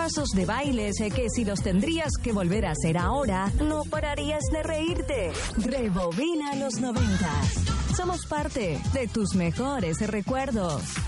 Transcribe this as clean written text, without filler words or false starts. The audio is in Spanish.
pasos de bailes que si los tendrías que volver a hacer ahora, no pararías de reírte. Rebobina los 90. Somos parte de tus mejores recuerdos.